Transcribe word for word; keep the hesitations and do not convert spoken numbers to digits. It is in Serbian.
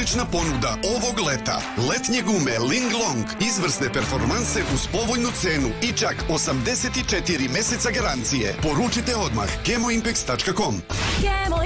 odlična ponuda ovog leta. Letnje gume Ling Long, izvrsne performanse uz povoljnu cenu i čak osamdeset četiri meseca garancije. Poručite odmah kemoimpex tačka com.